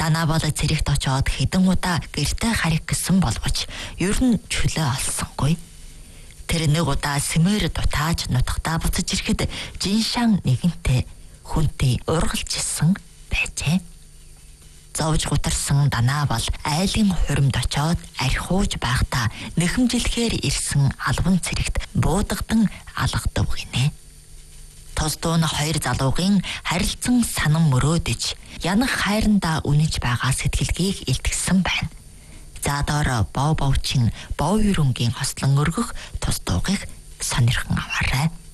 Данаа бол цэрэгт очоод хэдэн удаа гэртээ харих гэсэн боловч ер нь чөлөө олсонгүй. Тэр нэг удаа Сэмээр дутааж нутагтаа буцаж ирэхэд Жиншан нэгэнтээ хүнтэй ургалжсэн байжээ. Зовж гутарсан Данаа бол айлын хуримд очоод архиуж байхдаа нэхэмжилэхээр ирсэн албан цэрэгт буудагдан алгадав гинэ. Тос дуун хоёр залуугийн харилцан санам мөрөөдөж янах хайрандаа үнэж байгаа сэтгэлгээг илтгэсэн байна. Заадаар бов бовчин бов юрөнгийн хослон өргөх тус дуугыг сонирхон аваарай.